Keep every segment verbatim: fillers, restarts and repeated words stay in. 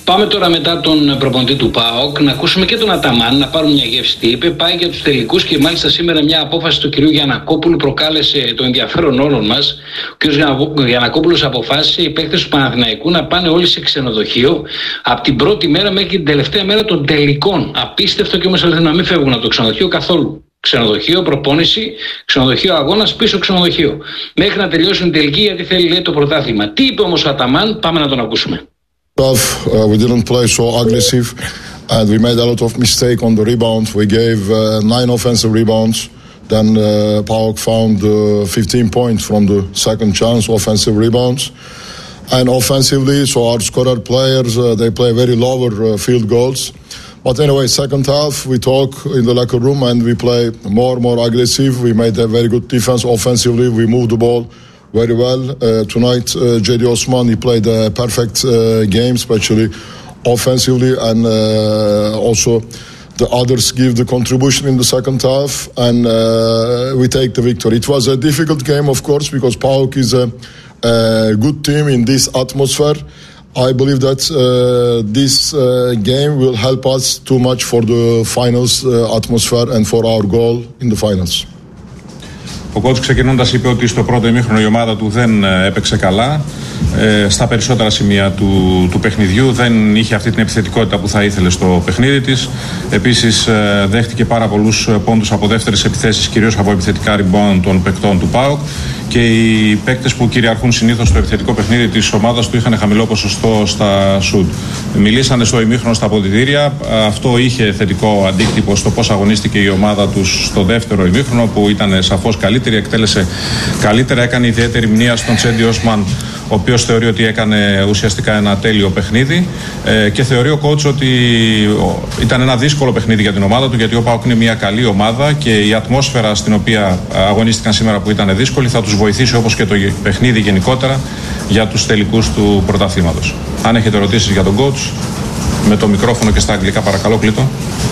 Πάμε τώρα μετά τον προπονητή του ΠΑΟΚ να ακούσουμε και τον Αταμάν, να πάρουμε μια γεύση τι είπε. Πάει για τους τελικούς και μάλιστα σήμερα μια απόφαση του κυρίου Γιαννακόπουλου προκάλεσε το ενδιαφέρον όλων μας. Ο κύριος Γιαννακόπουλος αποφάσισε οι παίκτες του Παναθηναϊκού να πάνε όλοι σε ξενοδοχείο από την πρώτη μέρα μέχρι την τελευταία μέρα των τελικών. Απίστευτο και όμως να μην φεύγουν από το ξενοδοχείο καθόλου. Ξενοδοχείο, προπόνηση, ξενοδοχείο αγώνας, πίσω ξενοδοχείο. Μέχρι να τελειώσουν οι τελικοί, γιατί θέλει, λέει, το πρωτάθλημα. Τι είπε όμως ο Αταμάν, πάμε να τον ακούσουμε. Uh, we didn't play so aggressive and we made a lot of mistake on the rebound. We gave uh, nine offensive rebounds. Then uh, PAOK found uh, fifteen points from the second chance offensive rebounds. And offensively, so our scorer players, uh, they play very lower uh, field goals. But anyway, second half, we talk in the locker room and we play more more aggressive. We made a very good defense offensively. We moved the ball very well. Uh, tonight, uh, J D Osman, he played a perfect uh, game, especially offensively, and uh, also the others give the contribution in the second half, and uh, we take the victory. It was a difficult game, of course, because PAOK is a, a good team in this atmosphere. I believe that uh, this uh, game will help us too much for the finals uh, atmosphere and for our goal in the finals. Ο coach ξεκινώντας είπε ότι στο πρώτο ημίχρονο η ομάδα του δεν έπαιξε καλά. Ε, στα περισσότερα σημεία του, του παιχνιδιού δεν είχε αυτή την επιθετικότητα που θα ήθελε στο παιχνίδι της. Επίσης ε, δέχτηκε πάρα πολλούς πόντους από δεύτερες επιθέσεις, κυρίως από επιθετικά rebound των παικτών του ΠΑΟΚ, και οι παίκτες που κυριαρχούν συνήθως στο επιθετικό παιχνίδι της ομάδας του είχαν χαμηλό ποσοστό στα σουτ. Μιλήσανε στο ημίχρονο στα αποδυτήρια. Αυτό είχε θετικό αντίκτυπο στο πώς αγωνίστηκε η ομάδα τους στο δεύτερο ημίχρονο, που ήταν σαφώς καλύτερη, εκτέλεσε καλύτερα, έκανε ιδιαίτερη μνήμα στον Τσέντι Όσμαν, ο οποίος θεωρεί ότι έκανε ουσιαστικά ένα τέλειο παιχνίδι, ε, και θεωρεί ο coach ότι ήταν ένα δύσκολο παιχνίδι για την ομάδα του, γιατί ο ΠΑΟΚ είναι μια καλή ομάδα και η ατμόσφαιρα στην οποία αγωνίστηκαν σήμερα, που ήταν δύσκολη, θα τους βοηθήσει, όπως και το παιχνίδι γενικότερα, για τους τελικούς του πρωταθλήματος. Αν έχετε ερωτήσεις για τον coach, με το μικρόφωνο και στα αγγλικά, παρακαλώ, κλείτο.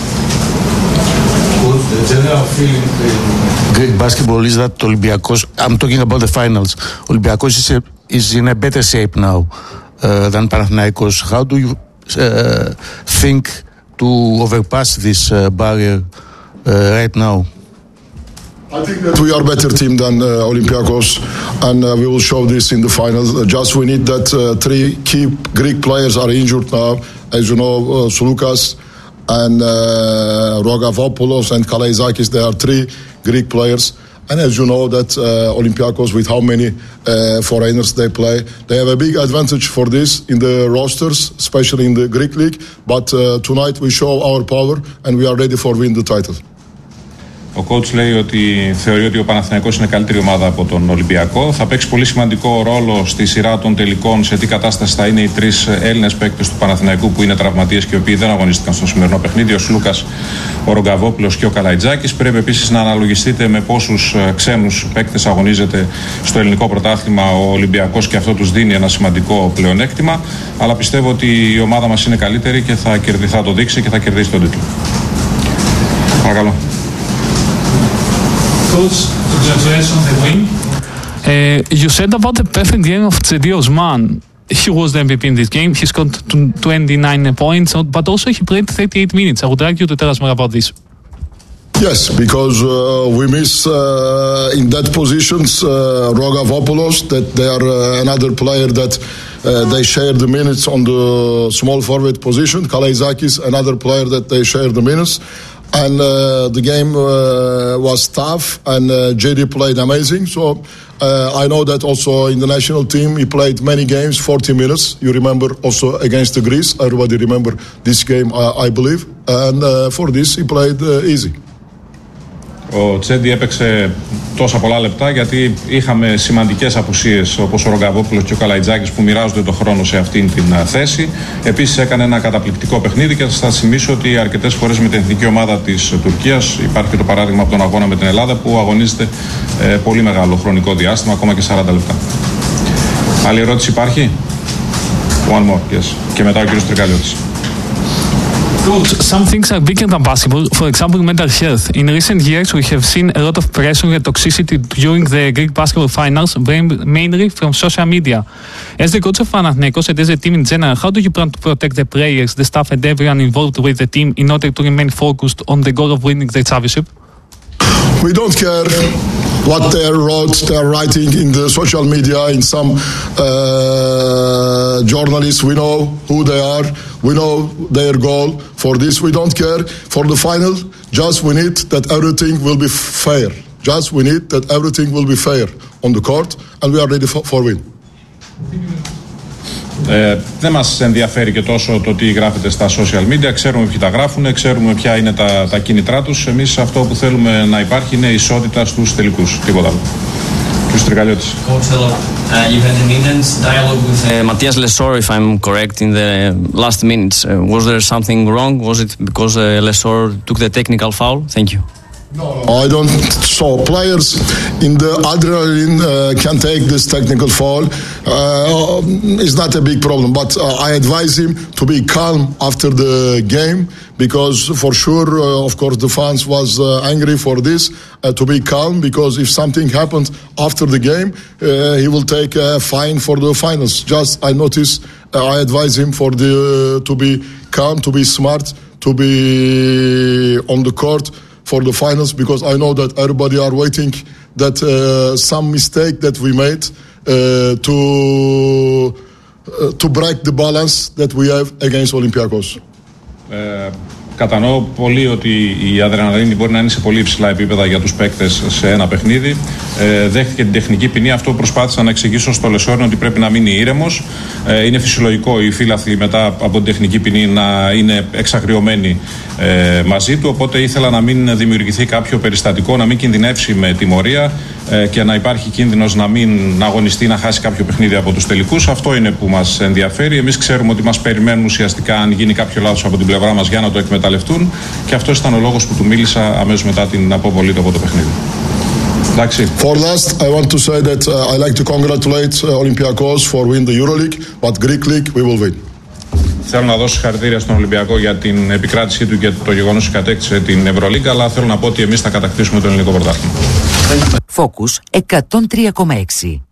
The general feeling in Greek basketball is that Olympiacos, I'm talking about the finals, Olympiacos is, a, is in a better shape now uh, than Panathinaikos. How do you uh, think to overpass this uh, barrier uh, right now? I think that we are a better team than uh, Olympiacos, and uh, we will show this in the finals. Uh, just we need that uh, three key Greek players are injured now. As you know, uh, Solukas and uh, Rogavopoulos and Kalaizakis, they are three Greek players. And as you know that uh, Olympiacos, with how many uh, foreigners they play, they have a big advantage for this in the rosters, especially in the Greek league. But uh, tonight we show our power and we are ready for win the title. Ο coach λέει ότι θεωρεί ότι ο Παναθηναϊκός είναι καλύτερη ομάδα από τον Ολυμπιακό. Θα παίξει πολύ σημαντικό ρόλο στη σειρά των τελικών σε τι κατάσταση θα είναι οι τρεις Έλληνες παίκτες του Παναθηναϊκού που είναι τραυματίες και οι οποίοι δεν αγωνίστηκαν στο σημερινό παιχνίδι, ο Σλούκας, ο Ρογκαβόπουλος και ο Καλαϊτζάκης. Πρέπει επίσης να αναλογιστείτε με πόσους ξένους παίκτες αγωνίζεται στο ελληνικό πρωτάθλημα ο Ολυμπιακός, και αυτό τους δίνει ένα σημαντικό πλεονέκτημα. Αλλά πιστεύω ότι η ομάδα μας είναι καλύτερη και θα, κερδί, θα το δείξει και θα κερδίσει τον τίτλο. Παρακαλώ. Congratulations on the win. Uh, you said about the perfect game of Cedi Osman. He was the M V P in this game. He scored twenty-nine points, but also he played thirty-eight minutes. I would like you to tell us more about this. Yes, because uh, we miss uh, in that positions uh, Rogavopoulos, that they are uh, another player that uh, they share the minutes on the small forward position. Kalaizakis, another player that they share the minutes. And uh, the game uh, was tough, and uh, J D played amazing. So uh, I know that also in the national team he played many games, forty minutes. You remember also against the Greece. Everybody remember this game, I, I believe. And uh, for this he played uh, easy. Ο Τσέντι έπαιξε τόσα πολλά λεπτά γιατί είχαμε σημαντικές απουσίες, όπως ο Ρογκαβόπουλος και ο Καλαϊτζάκης, που μοιράζονται το χρόνο σε αυτήν την θέση. Επίσης έκανε ένα καταπληκτικό παιχνίδι, και θα σας θυμίσω ότι αρκετές φορές με την εθνική ομάδα της Τουρκίας, υπάρχει και το παράδειγμα από τον αγώνα με την Ελλάδα, που αγωνίζεται ε, πολύ μεγάλο χρονικό διάστημα, ακόμα και σαράντα λεπτά. Άλλη ερώτηση υπάρχει? One more, yes. Και μετά ο κύριος Τρικαλιώτης. Coach, some things are bigger than basketball. For example, mental health. In recent years, we have seen a lot of pressure and toxicity during the Greek basketball finals, mainly from social media. As the coach of Panathinaikos and as a team in general, how do you plan to protect the players, the staff, and everyone involved with the team in order to remain focused on the goal of winning the championship? We don't care what they wrote, they are writing in the social media, in some uh, journalists. We know who they are. We know their goal. For this, we don't care. For the final, just we need that everything will be fair. Just we need that everything will be fair on the court, and we are ready for, for win. Ε, δεν μας ενδιαφέρει και τόσο το τι γράφεται στα social media. Ξέρουμε ποιοι τα γράφουν, ξέρουμε ποια είναι τα, τα κίνητρά τους. Εμείς αυτό που θέλουμε να υπάρχει είναι ισότητα στους τελικούς. Τίποτα άλλο. Κύριος Τρικαλιώτης. Coach, hello. Uh, you had an intense dialogue with uh, Matthias Lesor, if I'm correct, in the last minutes. Uh, was there something wrong? Was it because uh, Lesor took the technical foul? Thank you. No, I don't. So players in the adrenaline uh, can take this technical foul. Uh, it's not a big problem, but uh, I advise him to be calm after the game, because for sure, uh, of course, the fans was uh, angry for this. Uh, to be calm, because if something happened after the game, uh, he will take a fine for the finals. Just I notice. Uh, I advise him for the uh, to be calm, to be smart, to be on the court for the finals, because I know that everybody are waiting that uh, some mistake that we made uh, to uh, to break the balance that we have against Olympiacos. Ε, κατανοώ πολύ ότι η αδρεναλίνη μπορεί να είναι σε πολύ υψηλά επίπεδα για τους παίκτες σε ένα παιχνίδι. Ε, δέχτηκε την τεχνική ποινή. Αυτό που προσπάθησα να εξηγήσω στο Λεσόρ είναι ότι πρέπει να μείνει ήρεμος. Ε, είναι φυσιολογικό οι φίλαθλοι μετά από την τεχνική ποινή να είναι εξαγριωμένοι ε, μαζί του. Οπότε ήθελα να μην δημιουργηθεί κάποιο περιστατικό, να μην κινδυνεύσει με τιμωρία ε, και να υπάρχει κίνδυνος να μην να αγωνιστεί, να χάσει κάποιο παιχνίδι από τους τελικούς. Αυτό είναι που μας ενδιαφέρει. Εμείς ξέρουμε ότι μας περιμένουν ουσιαστικά αν γίνει κάποιο λάθος από την πλευρά μας για να το εκμεταλλευτούν, και αυτό ήταν ο λόγος που του μίλησα αμέσως μετά την αποβολή του από το παιχνίδι. Εντάξει. For last, I want to say that uh, I like to congratulate uh, Olympiacos for win the EuroLeague, but Greek League we will win. Θέλω να δώσω συγχαρητήρια στον Ολυμπιακό για την επικράτησή του και το γεγονός ότι κατέκτησε την Ευρωλίγκα, αλλά θέλω να πω ότι εμείς θα κατακτήσουμε το ελληνικό πρωτάθλημα. Focus εκατόν τρία κόμμα έξι.